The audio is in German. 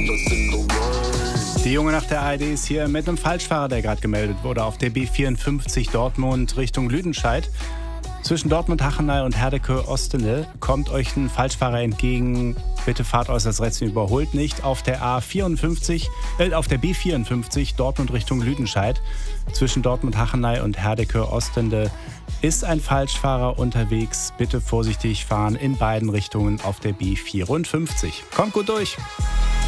Die Junge nach der ARD ist hier mit einem Falschfahrer, der gerade gemeldet wurde, auf der B54 Dortmund Richtung Lüdenscheid. Zwischen Dortmund-Hachenay und Herdecke-Ostende kommt euch ein Falschfahrer entgegen. Bitte fahrt äußerst rechts und überholt nicht. Auf der auf der B54 Dortmund Richtung Lüdenscheid. Zwischen Dortmund-Hachenay und Herdecke-Ostende ist ein Falschfahrer unterwegs. Bitte vorsichtig fahren in beiden Richtungen auf der B54. Kommt gut durch!